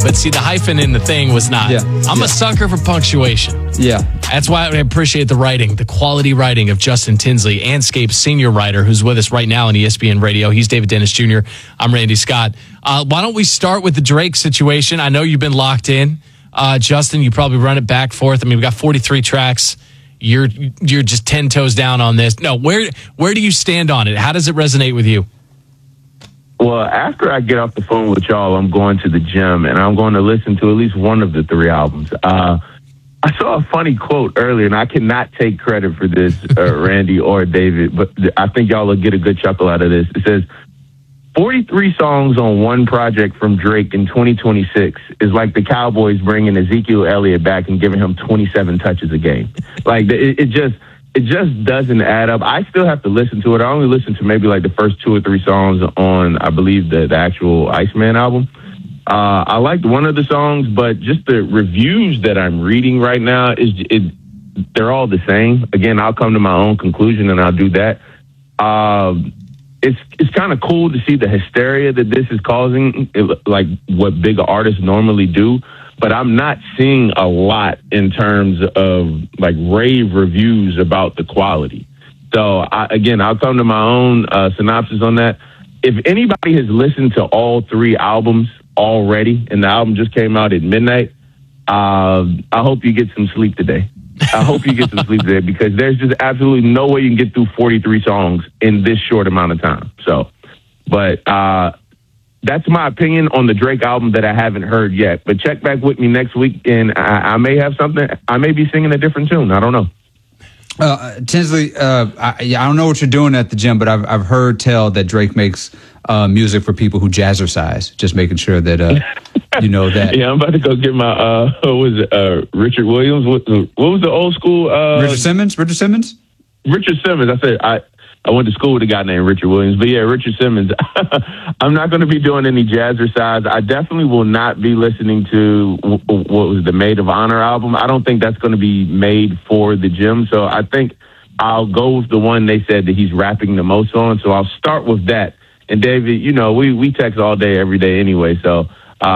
but see, the hyphen in the thing was not. Yeah. I'm a sucker for punctuation. Yeah. That's why I appreciate the writing, the quality writing of Justin Tinsley, Anscape's senior writer, who's with us right now on ESPN Radio. He's David Dennis Jr. I'm Randy Scott. Why don't we start with the Drake situation? I know you've been locked in. Justin, you probably run it back forth. I mean, we've got 43 tracks. You're just 10 toes down on this. No, where do you stand on it? How does it resonate with you? Well, after I get off the phone with y'all, I'm going to the gym, and I'm going to listen to at least one of the 3 albums. I saw a funny quote earlier, and I cannot take credit for this, Randy or David, but I think y'all will get a good chuckle out of this. It says, 43 songs on one project from Drake in 2026 is like the Cowboys bringing Ezekiel Elliott back and giving him 27 touches a game. Like, it just doesn't add up. I still have to listen to it. I only listened to maybe like the first 2 or 3 songs on, I believe, the actual Iceman album. I liked one of the songs, but just the reviews that I'm reading right now, they're all the same. Again, I'll come to my own conclusion and I'll do that. It's kind of cool to see the hysteria that this is causing, like what big artists normally do. But I'm not seeing a lot in terms of like rave reviews about the quality. So I'll come to my own synopsis on that. If anybody has listened to all 3 albums already, and the album just came out at midnight, I hope you get some sleep today. I hope you get some sleep today, because there's just absolutely no way you can get through 43 songs in this short amount of time. So, but that's my opinion on the Drake album that I haven't heard yet. But check back with me next week, and I may have something. I may be singing a different tune. I don't know. Tinsley, I don't know what you're doing at the gym, but I've heard tell that Drake makes music for people who jazzercise. Just making sure that you know that. Yeah, I'm about to go get my Richard Williams. What was the old school? Richard Simmons. Richard Simmons. I said I went to school with a guy named Richard Williams, but yeah, Richard Simmons. I'm not going to be doing any jazzercise. I definitely will not be listening to what was the Maid of Honor album. I don't think that's going to be made for the gym. So I think I'll go with the one they said that he's rapping the most on. So I'll start with that. And David, you know, we text all day, every day anyway. So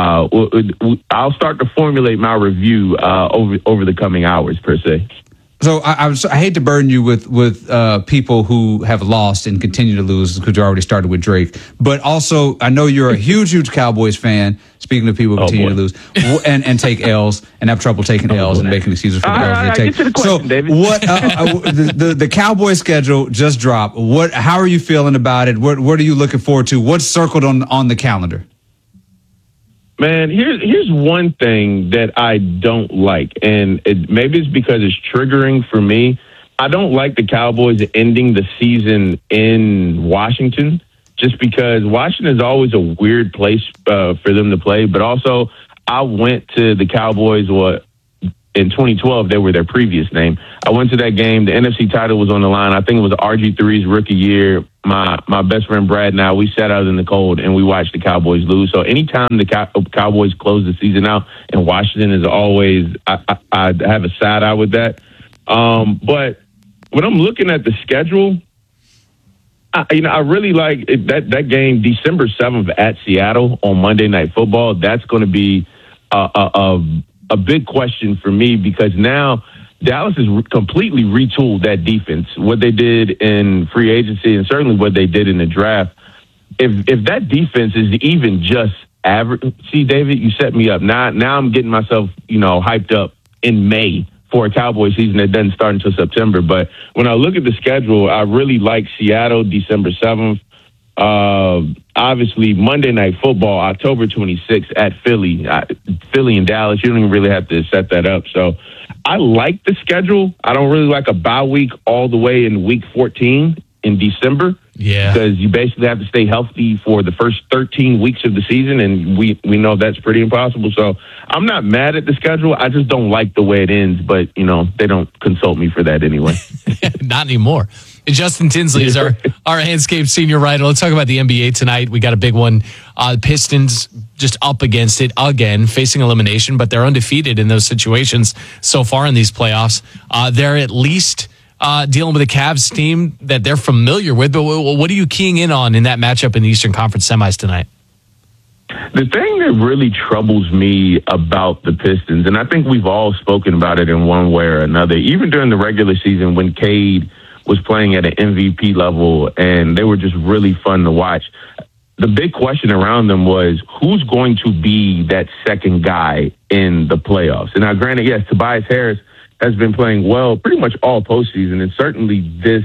I'll start to formulate my review over the coming hours, per se. So I hate to burden you with people who have lost and continue to lose, because you already started with Drake. But also, I know you're a huge Cowboys fan. Speaking of people who continue to lose and take L's and have trouble taking L's and making excuses for the L's they take. Get to the question, so David. What the Cowboys schedule just dropped. How are you feeling about it? What are you looking forward to? What's circled on the calendar? Man, here's one thing that I don't like, and maybe it's because it's triggering for me. I don't like the Cowboys ending the season in Washington, just because Washington is always a weird place for them to play. But also, I went to the Cowboys in 2012. They were their previous name. I went to that game. The NFC title was on the line. I think it was RG3's rookie year. My best friend Brad and I, we sat out in the cold and we watched the Cowboys lose. So anytime the Cowboys close the season out in Washington is always, I have a side eye with that. But when I'm looking at the schedule, I really like that game, December 7th at Seattle on Monday Night Football. That's going to be a big question for me, because now Dallas has completely retooled that defense, what they did in free agency and certainly what they did in the draft. If that defense is even just average, see, David, you set me up. Now I'm getting myself, hyped up in May for a Cowboy season that doesn't start until September. But when I look at the schedule, I really like Seattle, December 7th. Obviously, Monday Night Football, October 26th at Philly. Philly and Dallas, you don't even really have to set that up. So I like the schedule. I don't really like a bye week all the way in week 14 in December. Yeah. Because you basically have to stay healthy for the first 13 weeks of the season, and we know that's pretty impossible. So I'm not mad at the schedule. I just don't like the way it ends, but, they don't consult me for that anyway. Not anymore. Justin Tinsley is our Anscape senior writer. Let's talk about the NBA tonight. We got a big one. Pistons just up against it again, facing elimination, but they're undefeated in those situations so far in these playoffs. They're at least dealing with a Cavs team that they're familiar with. But what are you keying in on in that matchup in the Eastern Conference semis tonight? The thing that really troubles me about the Pistons, and I think we've all spoken about it in one way or another, even during the regular season when Cade was playing at an MVP level and they were just really fun to watch, the big question around them was who's going to be that second guy in the playoffs. And now, granted, yes, Tobias Harris has been playing well pretty much all postseason, and certainly this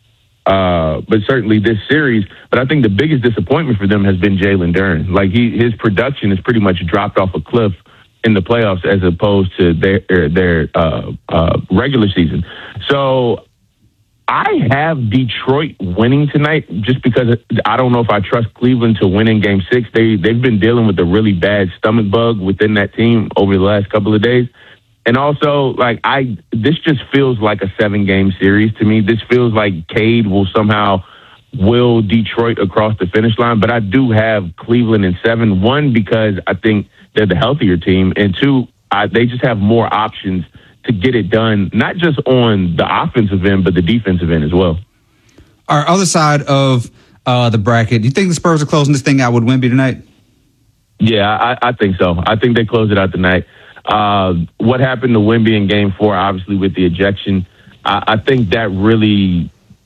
series. But I think the biggest disappointment for them has been Jalen Duren. Like his production has pretty much dropped off a cliff in the playoffs as opposed to their regular season. So I have Detroit winning tonight just because I don't know if I trust Cleveland to win in Game 6. They've been dealing with a really bad stomach bug within that team over the last couple of days. And also, this just feels like a 7-game series to me. This feels like Cade will somehow will Detroit across the finish line. But I do have Cleveland in 7. 1, because I think they're the healthier team. And 2, they just have more options to get it done, not just on the offensive end, but the defensive end as well. Our other side of the bracket, do you think the Spurs are closing this thing out with Wemby tonight? Yeah, I think so. I think they close it out tonight. What happened to Wemby in Game 4, obviously with the ejection, I think that really,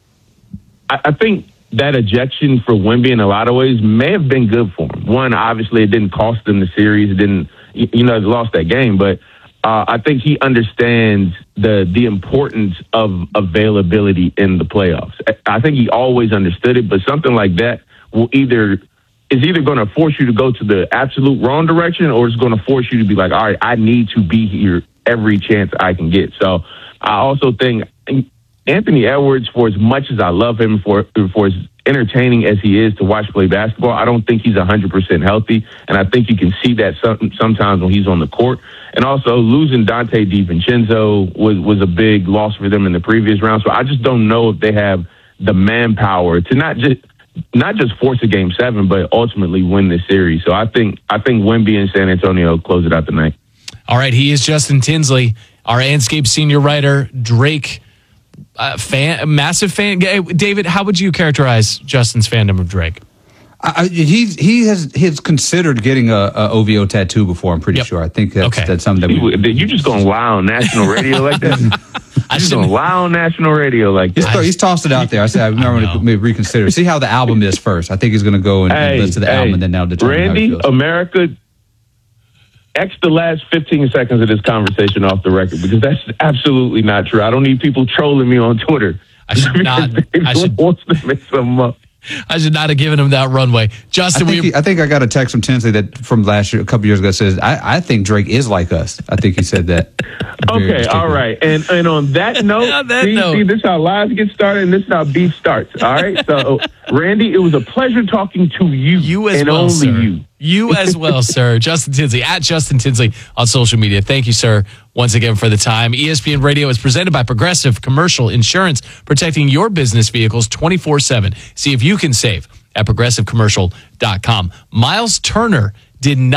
I think that ejection for Wemby in a lot of ways may have been good for him. 1, obviously it didn't cost them the series. It didn't, they lost that game, but I think he understands the importance of availability in the playoffs. I think he always understood it, but something like that is either going to force you to go to the absolute wrong direction, or it's going to force you to be like, all right, I need to be here every chance I can get. So I also think Anthony Edwards, for as much as I love him, for as entertaining as he is to watch play basketball, I don't think he's 100% healthy. And I think you can see that sometimes when he's on the court. And also losing Dante DiVincenzo was a big loss for them in the previous round. So I just don't know if they have the manpower to not just force a Game 7, but ultimately win this series. So I think Wemby and San Antonio close it out tonight. All right, he is Justin Tinsley, our Anscape senior writer. Drake, massive fan. David, how would you characterize Justin's fandom of Drake? He has considered getting a OVO tattoo before. I'm pretty sure. I think that's something that you just gonna lie on national radio like that. I just gonna lie on national radio like that. He's tossed it out there. I said I'm going to reconsider. See how the album is first. I think he's going to go and listen to the album and then now determine Randy, how he feels. America, X the last 15 seconds of this conversation off the record, because that's absolutely not true. I don't need people trolling me on Twitter. I should not have given him that runway. Justin, I think I got a text from Tinsley that from last year, a couple years ago, says I think Drake is like us. I think he said that. Okay, all right. And on that note, see, this is how lives get started, and this is how beef starts. All right. So, Randy, it was a pleasure talking to you. You as and well, only sir. You. You as well, sir. Justin Tinsley, at Justin Tinsley on social media. Thank you, sir, once again for the time. ESPN Radio is presented by Progressive Commercial Insurance, protecting your business vehicles 24/7. See if you can save at progressivecommercial.com. Miles Turner did not